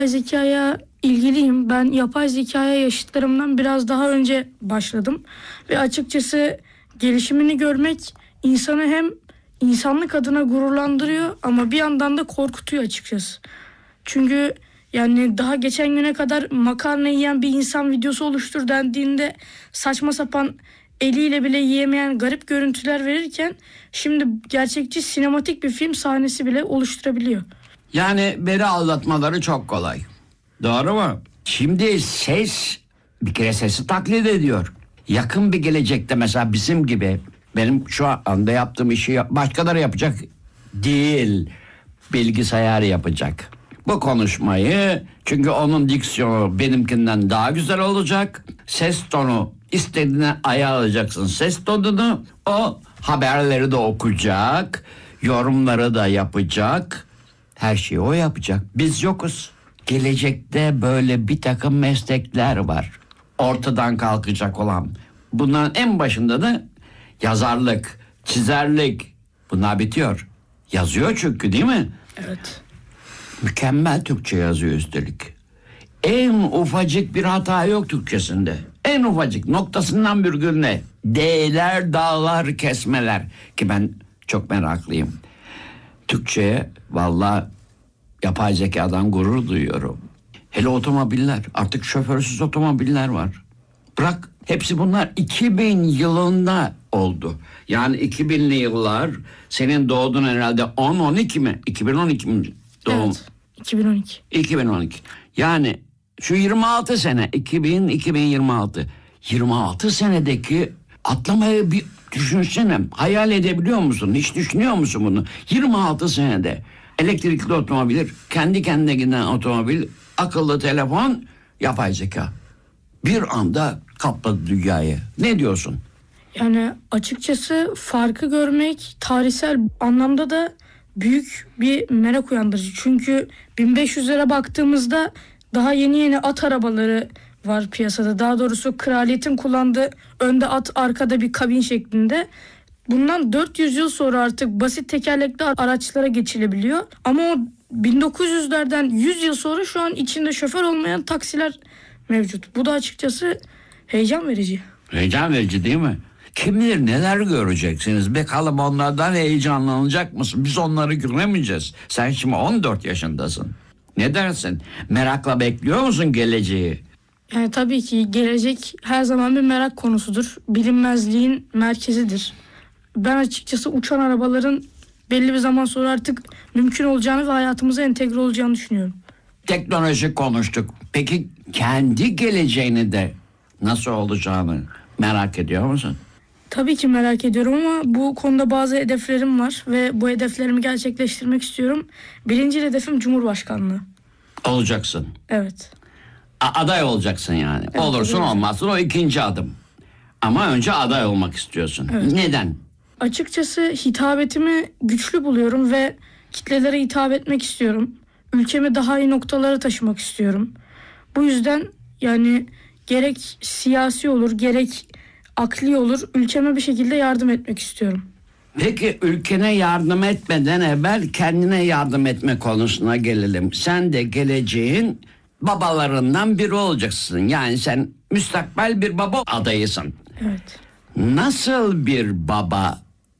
Zekaya ilgiliyim. Ben yapay zekaya yaşıtlarımdan biraz daha önce başladım. Ve açıkçası gelişimini görmek insanı hem insanlık adına gururlandırıyor ama bir yandan da korkutuyor açıkçası. Çünkü yani daha geçen güne kadar makarna yiyen bir insan videosu oluştur dendiğinde saçma sapan eliyle bile yiyemeyen garip görüntüler verirken şimdi gerçekçi sinematik bir film sahnesi bile oluşturabiliyor. Yani beni aldatmaları çok kolay. Doğru mu? Şimdi ses, bir kere sesi taklit ediyor. Yakın bir gelecekte mesela bizim gibi benim şu anda yaptığım işi başkaları yapacak değil. Bilgisayar yapacak. Bu konuşmayı, çünkü onun diksiyonu benimkinden daha güzel olacak. Ses tonu istediğine ayarlayacaksın ses tonunu. O haberleri de okuyacak, yorumları da yapacak. Her şeyi o yapacak. Biz yokuz. Gelecekte böyle bir takım meslekler var. Ortadan kalkacak olan. Bunların en başında da yazarlık, çizerlik. Bunlar bitiyor. Yazıyor çünkü, değil mi? Evet. Mükemmel Türkçe yazıyor üstelik. En ufacık bir hata yok Türkçesinde. En ufacık noktasından virgülüne. D'ler, dağlar, kesmeler. Ki ben çok meraklıyım. Türkçe'ye vallahi yapay zekadan gurur duyuyorum. Hele otomobiller. Artık şoförsüz otomobiller var. Bırak, hepsi bunlar 2000 yılında oldu. Yani 2000'li yıllar, senin doğdun herhalde 10-12 mi? 2012 mi doğum? Evet, 2012. 2012. Yani şu 26 sene, 2026. 26 senedeki atlamayı bir düşünsene. Hayal edebiliyor musun? Hiç düşünüyor musun bunu? 26 senede elektrikli otomobil, kendi kendine giden otomobil, akıllı telefon, yapay zeka. Bir anda kapladı dünyayı. Ne diyorsun? Yani açıkçası farkı görmek tarihsel anlamda da büyük bir merak uyandırıcı. Çünkü 1500'lere baktığımızda daha yeni at arabaları var piyasada. Daha doğrusu kraliyetin kullandığı önde at, arkada bir kabin şeklinde. Bundan 400 yıl sonra artık basit tekerlekli araçlara geçilebiliyor. Ama o 1900'lerden 100 yıl sonra şu an içinde şoför olmayan taksiler mevcut. Bu da açıkçası heyecan verici. Heyecan verici değil mi? Kim bilir neler göreceksiniz. Bakalım onlardan heyecanlanacak mısın? Biz onları göremeyeceğiz. Sen şimdi 14 yaşındasın. Ne dersin? Merakla bekliyor musun geleceği? Yani tabii ki gelecek her zaman bir merak konusudur. Bilinmezliğin merkezidir. Ben açıkçası uçan arabaların belli bir zaman sonra artık mümkün olacağını ve hayatımıza entegre olacağını düşünüyorum. Teknoloji konuştuk. Peki kendi geleceğini de nasıl olacağını merak ediyor musun? Tabii ki merak ediyorum ama bu konuda bazı hedeflerim var ve bu hedeflerimi gerçekleştirmek istiyorum. Birinci hedefim Cumhurbaşkanlığı. Olacaksın. Evet. Aday olacaksın yani. Evet, olursun olacağım. olmazsın o ikinci adım. Ama önce aday olmak istiyorsun. Evet. Neden? Açıkçası hitabetimi güçlü buluyorum ve kitlelere hitap etmek istiyorum. Ülkemi daha iyi noktalara taşımak istiyorum. Bu yüzden yani gerek siyasi olur gerek akli olur ülkeme bir şekilde yardım etmek istiyorum. Peki ülkene yardım etmeden evvel kendine yardım etme konusuna gelelim. Sen de geleceğin babalarından biri olacaksın. Yani sen müstakbel bir baba adayısın. Evet. Nasıl bir baba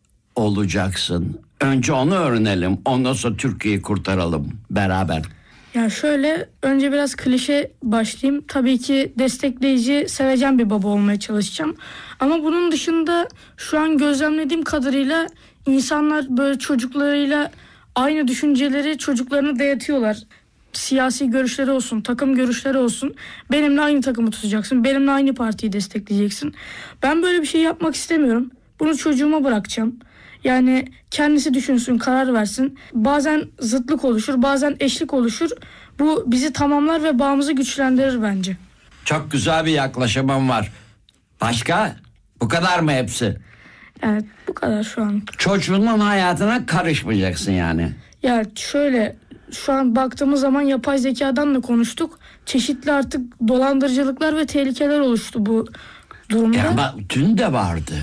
olacaksın? Önce onu öğrenelim. Ondan sonra Türkiye'yi kurtaralım beraber. Ya şöyle önce biraz klişe başlayayım. Tabii ki destekleyici, sevecen bir baba olmaya çalışacağım. Ama bunun dışında şu an gözlemlediğim kadarıyla insanlar böyle çocuklarıyla aynı düşünceleri çocuklarına dayatıyorlar. Siyasi görüşleri olsun, takım görüşleri olsun. Benimle aynı takımı tutacaksın, benimle aynı partiyi destekleyeceksin. Ben böyle bir şey yapmak istemiyorum. Bunu çocuğuma bırakacağım. Yani kendisi düşünsün, karar versin. Bazen zıtlık oluşur, bazen eşlik oluşur. Bu bizi tamamlar ve bağımızı güçlendirir bence. Çok güzel bir yaklaşımım var. Başka? Bu kadar mı hepsi? Evet, bu kadar şu an. Çocuğunun hayatına karışmayacaksın yani. Ya şöyle, şu an baktığımız zaman yapay zekadan da konuştuk. Çeşitli artık dolandırıcılıklar ve tehlikeler oluştu bu durumda. Ama dün de vardı.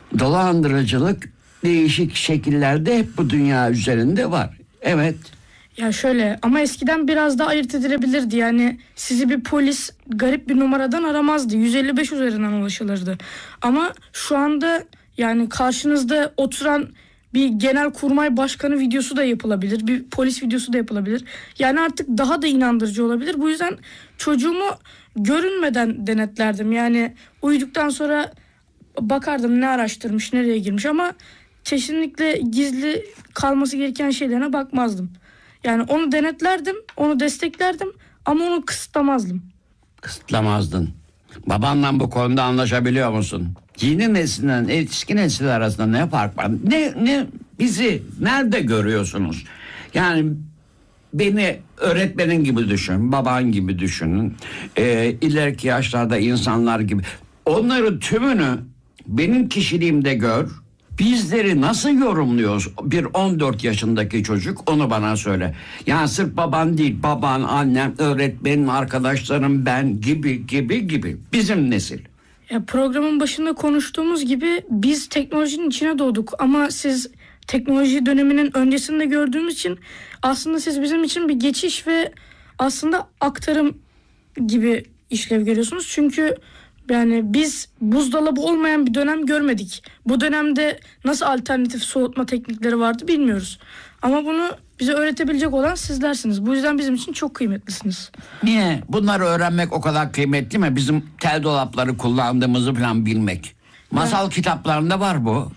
Dolandırıcılık değişik şekillerde hep bu dünya üzerinde var. Evet. Ya şöyle, ama eskiden biraz daha ayırt edilebilirdi. Yani sizi bir polis garip bir numaradan aramazdı. 155 üzerinden ulaşılırdı. Ama şu anda yani karşınızda oturan bir genelkurmay başkanı videosu da yapılabilir. Bir polis videosu da yapılabilir. Yani artık daha da inandırıcı olabilir. Bu yüzden çocuğumu görünmeden denetlerdim. Yani uyuduktan sonra bakardım ne araştırmış, nereye girmiş, ama kesinlikle gizli kalması gereken şeylerine bakmazdım. Yani onu denetlerdim, onu desteklerdim ama onu kısıtlamazdım. Kısıtlamazdın. Babanla bu konuda anlaşabiliyor musun? Yeni nesilden yetişkin nesil arasında ne fark var? Bizi nerede görüyorsunuz? Yani beni öğretmenin gibi düşün, baban gibi düşünün. İleriki yaşlarda insanlar gibi. Onların tümünü benim kişiliğimde gör. Bizleri nasıl yorumluyoruz? Bir 14 yaşındaki çocuk, onu bana söyle. Yani sırf baban değil, baban, annem, öğretmenim, arkadaşlarım, ben gibi. Bizim nesil. Ya programın başında konuştuğumuz gibi biz teknolojinin içine doğduk ama siz teknoloji döneminin öncesinde gördüğümüz için aslında siz bizim için bir geçiş ve aslında aktarım gibi işlev görüyorsunuz. Çünkü yani biz buzdolabı olmayan bir dönem görmedik. Bu dönemde nasıl alternatif soğutma teknikleri vardı bilmiyoruz. Ama bunu bize öğretebilecek olan sizlersiniz. Bu yüzden bizim için çok kıymetlisiniz. Niye? Bunları öğrenmek o kadar kıymetli mi? Bizim tel dolapları kullandığımızı falan bilmek. Masal kitaplarında var bu.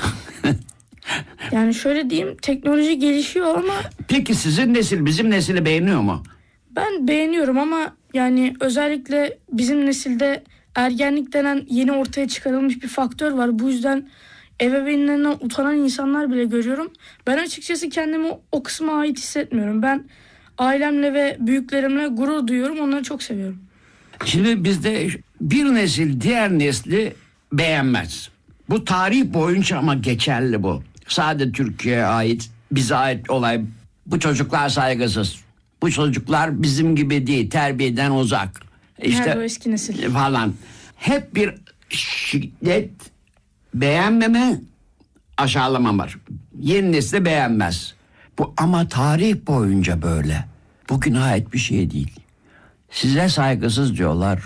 Yani şöyle diyeyim, teknoloji gelişiyor ama... Peki sizin nesil bizim nesili beğeniyor mu? Ben beğeniyorum ama yani özellikle bizim nesilde ergenlik denen yeni ortaya çıkarılmış bir faktör var. Bu yüzden ebeveynlerinden utanan insanlar bile görüyorum. Ben açıkçası kendimi o kısma ait hissetmiyorum. Ben ailemle ve büyüklerimle gurur duyuyorum. Onları çok seviyorum. Şimdi bizde bir nesil diğer nesli beğenmez. Bu tarih boyunca ama geçerli bu. Sadece Türkiye'ye ait, bize ait olay. Bu çocuklar saygısız. Bu çocuklar bizim gibi değil, terbiyeden uzak. İşte nerede o eski nesil? Falan. Hep bir şiddet, beğenmeme, aşağılama var. Yeni nesil beğenmez. Bu ama tarih boyunca böyle. Bugüne ait bir şey değil. Size saygısız diyorlar.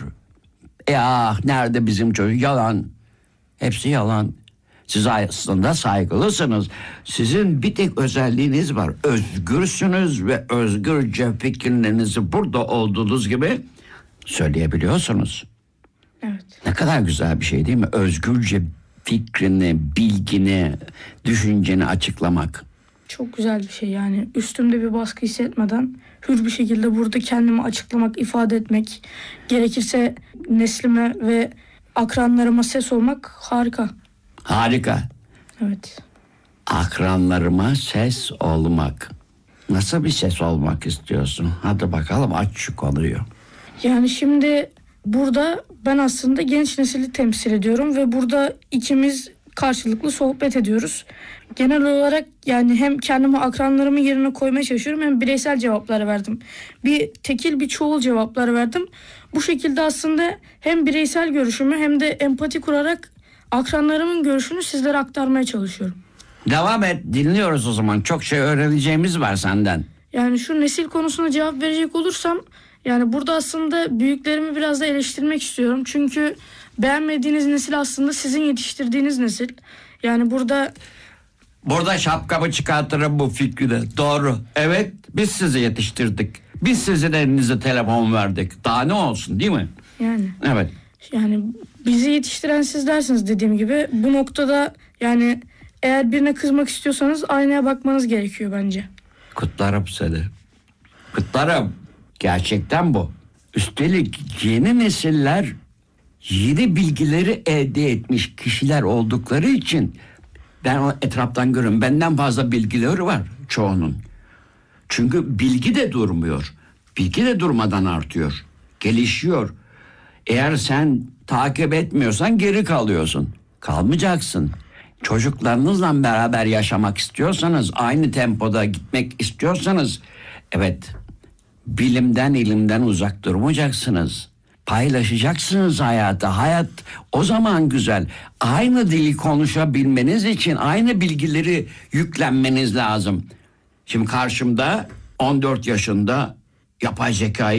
Nerede bizim çocuk? Yalan. Hepsi yalan. Siz aslında saygılısınız. Sizin bir tek özelliğiniz var. Özgürsünüz ve özgürce fikirlerinizi burada olduğunuz gibi söyleyebiliyorsunuz. Evet. Ne kadar güzel bir şey değil mi? Özgürce fikrini, bilgini, düşünceni açıklamak. Çok güzel bir şey yani. Üstümde bir baskı hissetmeden hür bir şekilde burada kendimi açıklamak, ifade etmek, gerekirse neslime ve akranlarıma ses olmak harika. Harika. Evet. Akranlarıma ses olmak. Nasıl bir ses olmak istiyorsun? Hadi bakalım, aç şu konuyu. Yani şimdi burada ben aslında genç nesili temsil ediyorum ve burada ikimiz karşılıklı sohbet ediyoruz. Genel olarak yani hem kendimi akranlarımın yerine koymaya çalışıyorum hem bireysel cevaplar verdim. Bir tekil bir çoğul cevaplar verdim. Bu şekilde aslında hem bireysel görüşümü hem de empati kurarak akranlarımın görüşünü sizlere aktarmaya çalışıyorum. Devam et, dinliyoruz o zaman. Çok şey öğreneceğimiz var senden. Yani şu nesil konusuna cevap verecek olursam yani burada aslında büyüklerimi biraz da eleştirmek istiyorum. Çünkü beğenmediğiniz nesil aslında sizin yetiştirdiğiniz nesil. Yani Burada şapkamı çıkartırım bu fikrine. Doğru. Evet, biz sizi yetiştirdik. Biz sizin elinize telefon verdik. Daha ne olsun, değil mi? yani Evet. yani bizi yetiştiren sizlersiniz dediğim gibi. Bu noktada yani eğer birine kızmak istiyorsanız aynaya bakmanız gerekiyor bence. Kutlarım seni. Kutlarım. Gerçekten bu. Üstelik yeni nesiller yeni bilgileri elde etmiş kişiler oldukları için ben o etraftan görüyorum. Benden fazla bilgileri var çoğunun. Çünkü bilgi de durmuyor. Bilgi de durmadan artıyor. Gelişiyor. Eğer sen takip etmiyorsan geri kalıyorsun. Kalmayacaksın. Çocuklarınızla beraber yaşamak istiyorsanız, aynı tempoda gitmek istiyorsanız, evet, bilimden, ilimden uzak durmayacaksınız. Paylaşacaksınız hayatı. Hayat o zaman güzel. Aynı dili konuşabilmeniz için aynı bilgileri yüklenmeniz lazım. Şimdi karşımda 14 yaşında yapay zekayı